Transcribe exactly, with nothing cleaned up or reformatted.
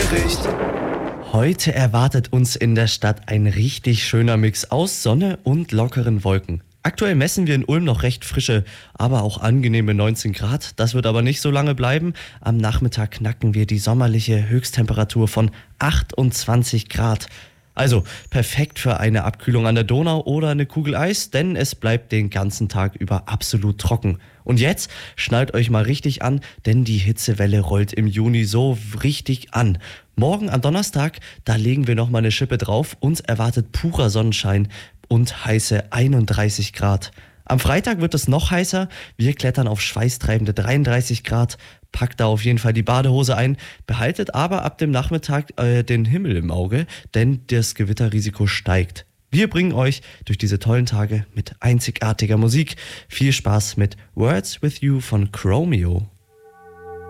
Wetterbericht. Heute erwartet uns in der Stadt ein richtig schöner Mix aus Sonne und lockeren Wolken. Aktuell messen wir in Ulm noch recht frische, aber auch angenehme neunzehn Grad. Das wird aber nicht so lange bleiben. Am Nachmittag knacken wir die sommerliche Höchsttemperatur von achtundzwanzig Grad. Also perfekt für eine Abkühlung an der Donau oder eine Kugel Eis, denn es bleibt den ganzen Tag über absolut trocken. Und jetzt schnallt euch mal richtig an, denn die Hitzewelle rollt im Juni so richtig an. Morgen am Donnerstag, da legen wir nochmal eine Schippe drauf. Uns erwartet purer Sonnenschein und heiße einunddreißig Grad. Am Freitag wird es noch heißer. Wir klettern auf schweißtreibende dreiunddreißig Grad. Packt da auf jeden Fall die Badehose ein. Behaltet aber ab dem Nachmittag äh, den Himmel im Auge, denn das Gewitterrisiko steigt. Wir bringen euch durch diese tollen Tage mit einzigartiger Musik. Viel Spaß mit Words With You von Chromeo.